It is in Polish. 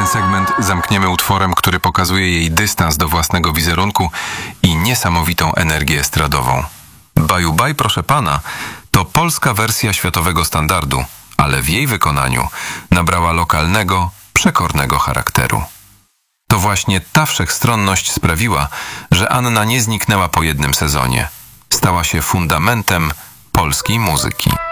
Ten segment zamkniemy utworem, który pokazuje jej dystans do własnego wizerunku i niesamowitą energię estradową. Baju Baj, proszę pana, to polska wersja światowego standardu, ale w jej wykonaniu nabrała lokalnego, przekornego charakteru. To właśnie ta wszechstronność sprawiła, że Anna nie zniknęła po jednym sezonie. Stała się fundamentem polskiej muzyki.